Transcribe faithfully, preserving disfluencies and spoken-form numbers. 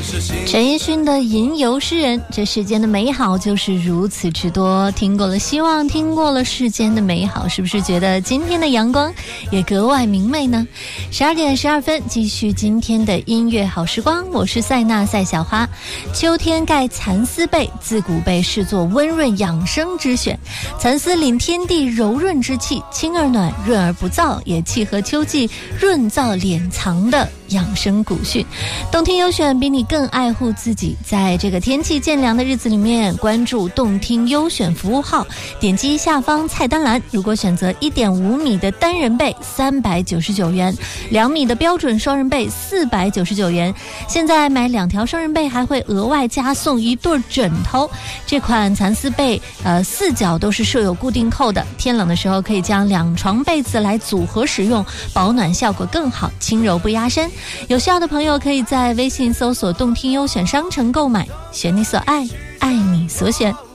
陈奕迅的吟游诗人，这世间的美好就是如此之多。听过了希望，听过了世间的美好，是不是觉得今天的阳光也格外明媚呢？十二点十二分，继续今天的音乐好时光，我是赛娜赛小花。秋天盖蚕丝被，自古被视作温润养生之选。蚕丝领天地柔润之气，轻而暖，润而不燥，也契合秋季润燥敛藏的养生古训。动听优选比你更爱护自己，在这个天气渐凉的日子里面，关注动听优选服务号，点击下方菜单栏，如果选择 一点五米的单人被三百九十九元，两米的标准双人被四百九十九元，现在买两条双人被还会额外加送一对枕头。这款蚕丝被呃四角都是设有固定扣的，天冷的时候可以将两床被子来组合使用，保暖效果更好，轻柔不压身。有需要的朋友可以在微信搜索动听优选商城购买，选你所爱，爱你所选。